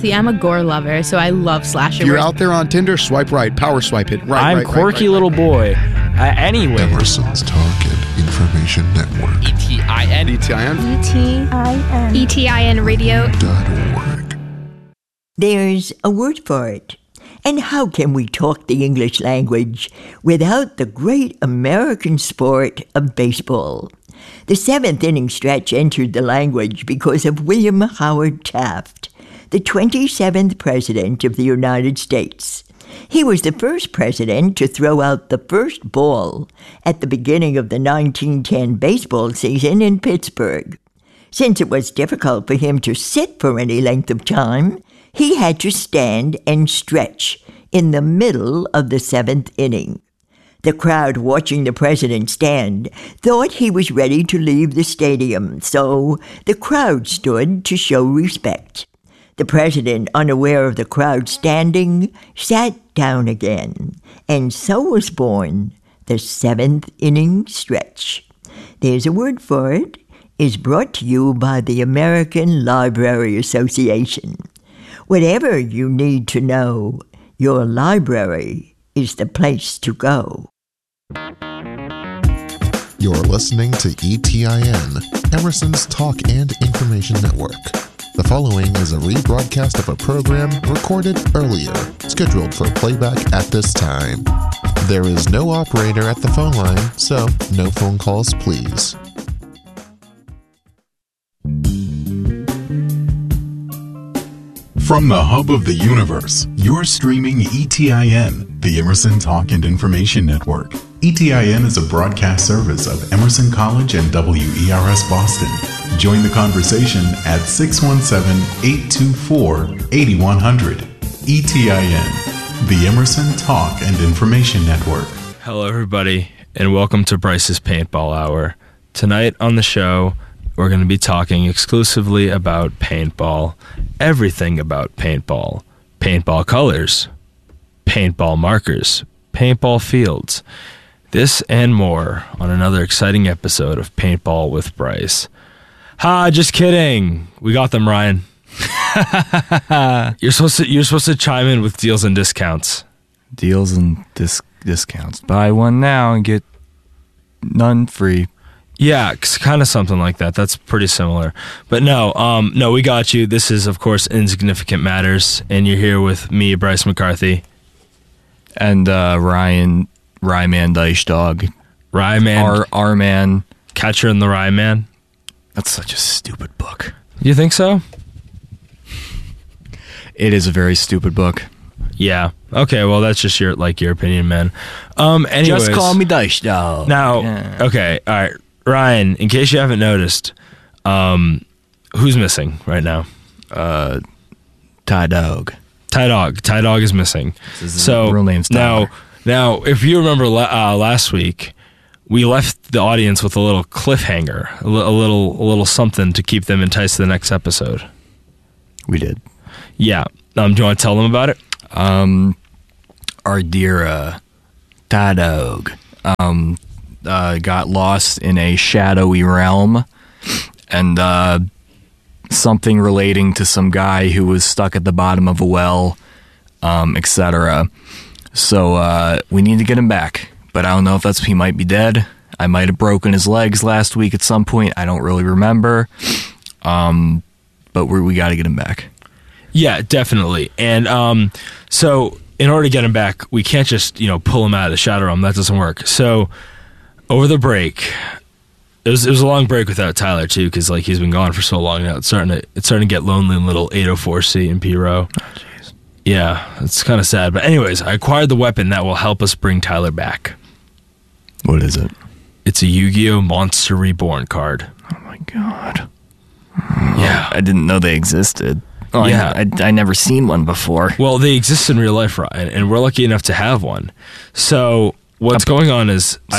See, I'm a gore lover, so I love slasher. If you're out there on Tinder, swipe right, power swipe it. Right, I'm quirky little boy. Anyway. Emerson's Talk and Information Network. ETIN. ETIN. ETIN Radio. .org. There's a word for it. And how can we talk the English language without the great American sport of baseball? The seventh inning stretch entered the language because of William Howard Taft, the 27th President of the United States. He was the first president to throw out the first ball at the beginning of the 1910 baseball season in Pittsburgh. Since it was difficult for him to sit for any length of time, he had to stand and stretch in the middle of the seventh inning. The crowd watching the president stand thought he was ready to leave the stadium, so the crowd stood to show respect. The president, unaware of the crowd standing, sat down again, and so was born the seventh inning stretch. There's a word for it. Is brought to you by the American Library Association. Whatever you need to know, your library is the place to go. You're listening to ETIN, Emerson's Talk and Information Network. The following is a rebroadcast of a program recorded earlier, scheduled for playback at this time. There is no operator at the phone line, so no phone calls, please. From the hub of the universe, you're streaming ETIN, the Emerson Talk and Information Network. ETIN is a broadcast service of Emerson College and WERS Boston. Join the conversation at 617-824-8100. ETIN, the Emerson Talk and Information Network. Hello, everybody, and welcome to Bryce's Paintball Hour. Tonight on the show, we're going to be talking exclusively about paintball, everything about paintball, paintball colors, paintball markers, paintball fields, this and more on another exciting episode of Paintball with Bryce. Ha, just kidding. We got them, Ryan. You're supposed to chime in with deals and discounts. Deals and discounts. Buy one now and get none free. Yeah, kind of something like that. That's pretty similar. But no, we got you. This is, of course, Insignificant Matters, and you're here with me, Bryce McCarthy. And Ryman Dice Dog. Ryman. R-Man. Catcher in the Rye Man. That's such a stupid book. You think so? It is a very stupid book. Yeah. Okay, well, that's just your opinion, man. Anyways, just call me Dice Dog. Now, yeah. Okay, all right. Ryan, in case you haven't noticed, who's missing right now? Ty Dog. Ty Dog is missing. His real name's Tyler. Now, if you remember last week, we left the audience with a little cliffhanger, a little something to keep them enticed to the next episode. We did. Yeah. Do you want to tell them about it? Our dear Ty Dog got lost in a shadowy realm, and something relating to some guy who was stuck at the bottom of a well, etc. So we need to get him back, but I don't know if he might be dead. I might have broken his legs last week at some point. I don't really remember, but we got to get him back. Yeah, definitely. And so in order to get him back, we can't just pull him out of the shadow realm. That doesn't work. So over the break, it was a long break without Tyler too, because he's been gone for so long now. It's starting to get lonely in little 804C and P Row. Oh, jeez. Yeah, it's kind of sad. But anyways, I acquired the weapon that will help us bring Tyler back. What is it? It's a Yu-Gi-Oh! Monster Reborn card. Oh my god. Yeah, I didn't know they existed. Oh, yeah, I never seen one before. Well, they exist in real life, Ryan, and we're lucky enough to have one. So what's going on is a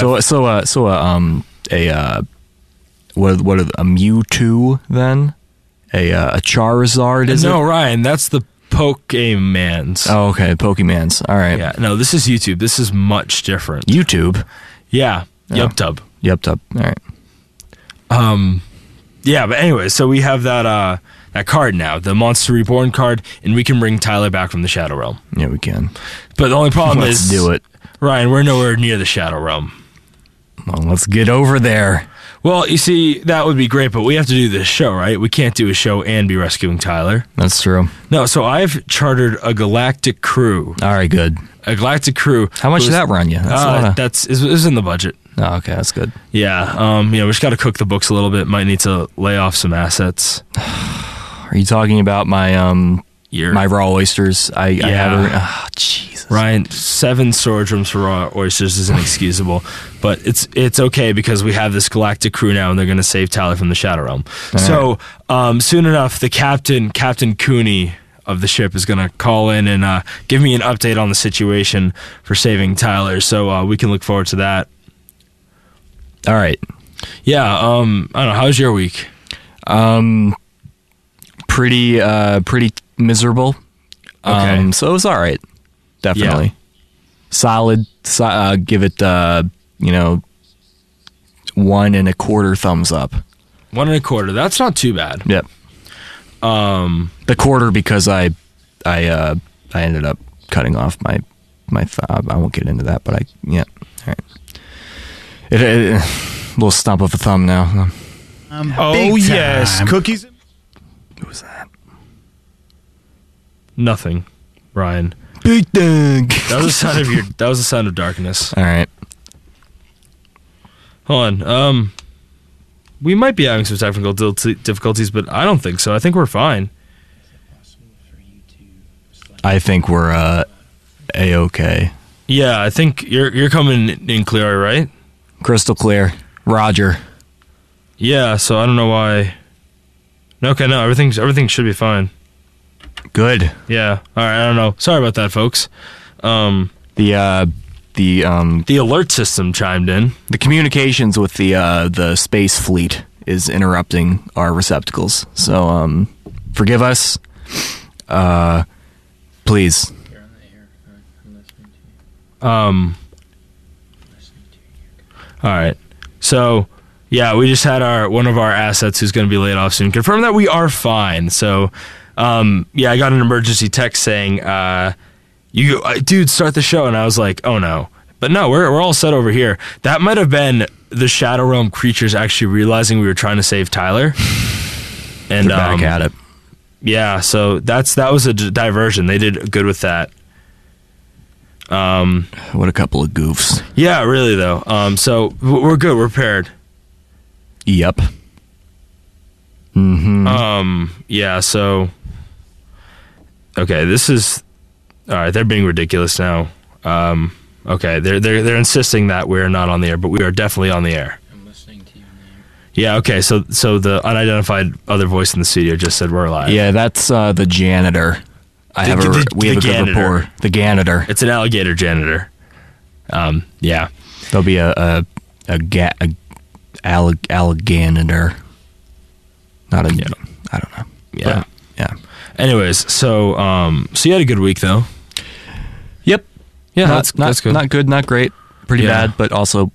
Mewtwo then? A Charizard, is it? No, Ryan, that's the Pokemans. Oh, okay, Pokemans. All right. Yeah, no, this is YouTube. This is much different. YouTube? Yeah. Oh. YubTub. All right. Yeah, but anyway, so we have that card now, the Monster Reborn card, and we can bring Tyler back from the Shadow Realm. Yeah, we can. But the only problem Let's is, do it. Ryan, we're nowhere near the Shadow Realm. Well, let's get over there. Well, you see, that would be great, but we have to do this show, right? We can't do a show and be rescuing Tyler. That's true. No, so I've chartered a galactic crew. All right, good. A galactic crew. How much did that run you? That's a lot of... It's in the budget. Oh, okay, that's good. Yeah, we just got to cook the books a little bit. Might need to lay off some assets. Are you talking about my my raw oysters? I have. Oh, Jesus. Ryan, 7 storage rooms for raw oysters is inexcusable, but it's okay because we have this galactic crew now, and they're going to save Tyler from the Shadow Realm. So soon enough, the Captain Cooney of the ship is going to call in and give me an update on the situation for saving Tyler. So we can look forward to that. All right. Yeah. I don't know. How's your week? Pretty miserable. Okay. So it was all right. Definitely. Yeah. Solid. Give it 1 1/4 thumbs up. 1 1/4. That's not too bad. Yep. The quarter because I ended up cutting off my thumb. I won't get into that, but all right. It little stump of a thumb now. Oh yes, cookies. What was that? Nothing, Ryan. Big thing. That was the sound of darkness. All right. Hold on. We might be having some technical difficulties, but I don't think so. I think we're fine. I think we're A-okay. Yeah, I think you're coming in clear, right? Crystal clear. Roger. Yeah, so I don't know why. Okay, no, everything should be fine. Good. Yeah. All right, I don't know. Sorry about that, folks. The alert system chimed in. The communications with the space fleet is interrupting our receptacles. So forgive us. Please. All right. So, yeah, we just had one of our assets who's going to be laid off soon confirm that we are fine. So, I got an emergency text saying, dude, start the show. And I was like, oh no. But no, we're all set over here. That might have been the Shadow Realm creatures actually realizing we were trying to save Tyler. And they're back at it. Yeah, so that was a diversion. They did good with that. What a couple of goofs. Yeah, really though. So we're good. We're prepared. Yep. Mm-hmm. Yeah. So. Okay, this is. All right, they're being ridiculous now. Okay, they're insisting that we're not on the air, but we are definitely on the air. I'm listening to you now. Yeah. Okay. So the unidentified other voice in the studio just said we're live. Yeah, that's the janitor. We have a good rapport. The janitor. It's an alligator janitor. Yeah. There'll be a alligator. Not a. Yeah. I don't know. Yeah. But, yeah. Anyways, so you had a good week though. Yep. Yeah, that's good. Not good, not great. Pretty bad, but also